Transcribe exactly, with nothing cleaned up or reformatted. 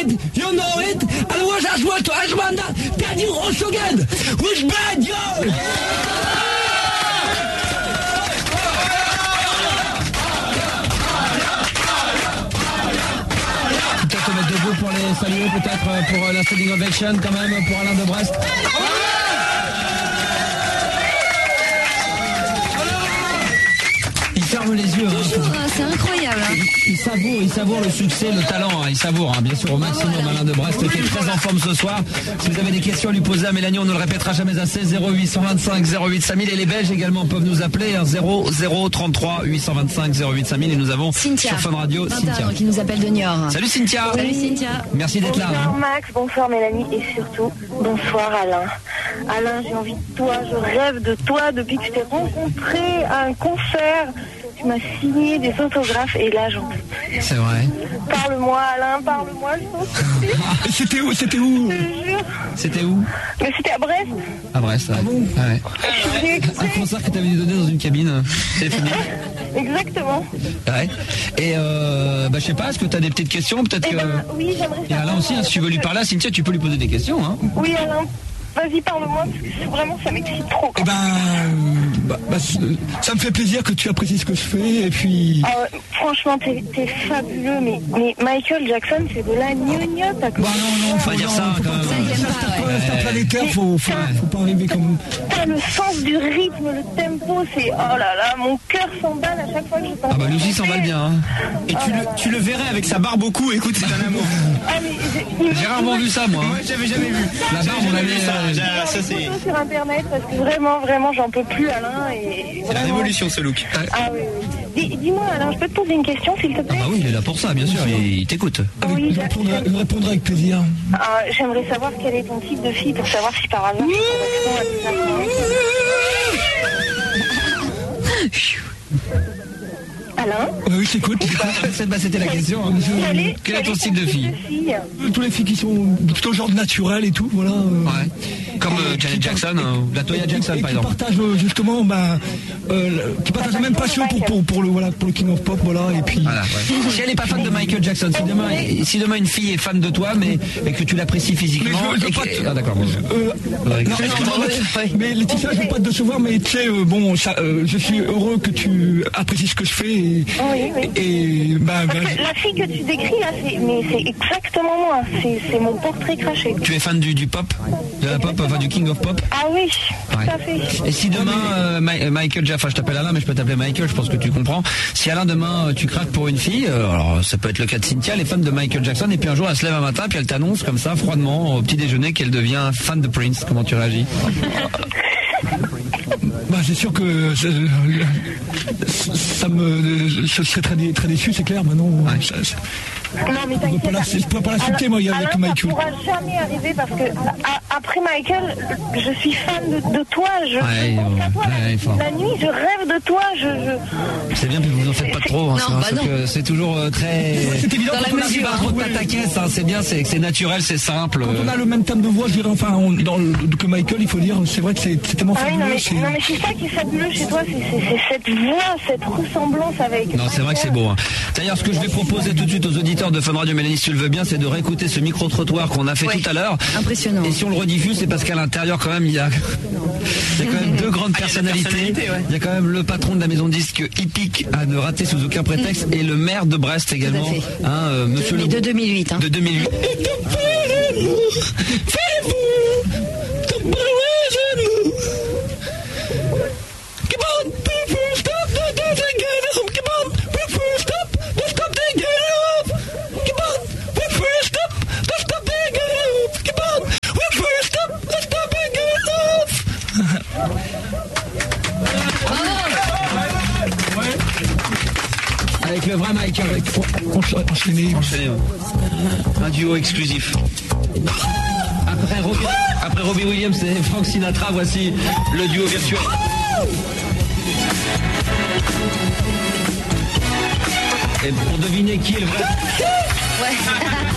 You know it, and was as well to Ashmanda, Daddy Ross again, with bad yo! Peut-être te mettre debout pour les saluer, peut-être pour la standing ovation quand même, pour Alain de Brest. Ferme les yeux. Toujours, hein, c'est incroyable. Hein. Il, il savoure, il savoure le succès, le talent. Hein, il savoure, hein, bien sûr, au maximum. Ah, voilà. Alain de Brest qui est très en forme ce soir. Si vous avez des questions à lui poser à Mélanie, on ne le répétera jamais assez. zéro huit cent vingt-cinq zéro huit cinq mille et les Belges également peuvent nous appeler. Hein, zéro zéro trente-trois huit cent vingt-cinq zéro huit cinq mille et nous avons Cynthia, sur Fun Radio Cynthia qui nous appelle de Niort. Salut Cynthia. Oui. Salut Cynthia. Merci d'être là. Bonsoir hein. Max, bonsoir Mélanie et surtout bonsoir Alain. Alain, j'ai envie de toi, je rêve de toi depuis que je t'ai rencontré à un concert. Tu m'as signé des autographes et là j'en peux plus. C'est vrai. Parle-moi Alain, parle-moi, je t'en supplie. C'était où C'était où Je te jure. C'était où Mais c'était à Brest. À Brest, ouais. Ah bon ouais. Je Un concert que tu avais dû donner dans une cabine. C'est fini. Exactement. Ouais. Et euh, bah je sais pas, est-ce que tu as des petites questions peut-être Eh que... ben, oui, j'aimerais Et Alain aussi, hein, si tu veux lui parler, Cynthia, tu peux lui poser des questions. Hein. Oui Alain. Vas-y, parle-moi, parce que vraiment, ça m'excite trop. Eh ben, bah, bah, ça me fait plaisir que tu apprécies ce que je fais, et puis... Ah ouais, franchement, t'es, t'es fabuleux, mais, mais Michael Jackson, c'est de la gnognotte. Bah non, non, faut pas dire ça, quand même. C'est un planétaire, faut, faut, faut pas arriver comme... T'as le sens du rythme, le tempo, c'est... Oh là là, mon cœur s'emballe à chaque fois que je passe. Ah bah, lui aussi s'emballe bien. Hein. Et tu, le, tu le verrais avec sa barbe au cou, écoute, c'est un amour. Ah, mais j'ai, J'ai rarement vu ça, moi. Moi, j'avais jamais vu. La barbe, on l'avait... Ça, ça, ça c'est... sur internet parce que vraiment, vraiment, j'en peux plus, Alain. Et c'est la vraiment... révolution, ce look. Ah oui, oui. Dis, dis-moi, Alain, je peux te poser une question, s'il te plaît? Ah bah oui, il est là pour ça, bien sûr, il, il t'écoute. Oui, je, répondrai, je répondrai avec plaisir. Ah, j'aimerais savoir quel est ton type de fille pour savoir si par hasard je correspond à tes Alain? Oui, je t'écoute. Bah, c'était la question. Hein. Quel est, quel est ton type de fille? Tous les filles qui sont plutôt genre naturelles et tout, voilà. Euh, ouais. Comme euh, Janet Jackson, euh, la Toya Jackson, et par qui exemple. Partagent justement, bah, euh, qui partagent la même passion pour, pour, pour, le, voilà, pour le King of Pop, voilà, et puis... Voilà, ouais. Si elle n'est pas fan de Michael Jackson, si demain, si demain une fille est fan de toi, mais et que tu l'apprécies physiquement... Mais je, je et pas que... te... Ah d'accord, bon. Euh, non, non, mais Laetitia, je veux pas te décevoir, mais tu sais, euh, bon, ça, euh, je suis heureux que tu apprécies ce que je fais, et, oui, oui. et bah, bah, Parce que la fille que tu décris là, c'est, mais c'est exactement moi, c'est, c'est mon portrait craché. Tu es fan du, du pop, de la pop, enfin du King of Pop? Ah oui, tout ouais. à fait. Et si demain, euh, Ma- Michael, enfin je t'appelle Alain, mais je peux t'appeler Michael, je pense que tu comprends. Si Alain demain euh, tu craques pour une fille, euh, alors ça peut être le cas de Cynthia, elle est fan de Michael Jackson, et puis un jour elle se lève un matin, puis elle t'annonce comme ça, froidement, au petit déjeuner, qu'elle devient fan de Prince. Comment tu réagis? Bah, c'est sûr que ça, ça me, je serais très, très déçu, c'est clair. Maintenant, ouais. ça, ça, non mais t'inquiète. Je ne peux pas l'insulter, moi, avec Alain, Michael. Ça pourra jamais arriver parce que a, après Michael, je suis fan de, de toi. Je, ouais, je pense ouais, à toi. Ouais, la, la nuit, je rêve de toi. Je, je... C'est bien, mais vous en faites pas trop. Hein, non, c'est, bah que c'est toujours euh, très. C'est évident. Dans la mesure. Pas trop de pataquès, hein, c'est bien, c'est, c'est naturel, c'est simple. Quand on a le même thème de voix, je dirais, enfin, on, dans le, que Michael, il faut dire, c'est vrai que c'est, c'est tellement ah oui, fabuleux. non, mais, c'est... non mais c'est ça qui est fabuleux chez toi, c'est, c'est, c'est cette voix, cette ressemblance avec. Non, c'est vrai que c'est beau. Hein. D'ailleurs, ce que je vais proposer tout de suite aux auditeurs de Fun Radio, Mélanie, si tu le veux bien, c'est de réécouter ce micro-trottoir qu'on a fait ouais. tout à l'heure. Impressionnant. Et si on le rediffuse, c'est parce qu'à l'intérieur, quand même, il y a, il y a quand même deux grandes ah, personnalités. Il y, ouais. il y a quand même le patron de la maison de disques Hippique à ne rater sous aucun prétexte mmh. et le maire de Brest également. Hein, euh, monsieur de, le... de deux mille huit. Hein. De deux mille huit. Avec le vrai Michael, avec enchaîné. Enchaîné, ouais. Un duo exclusif. Après Robbie, après Robbie Williams et Frank Sinatra, voici le duo virtuel. Et pour deviner qui est le vrai. Ouais.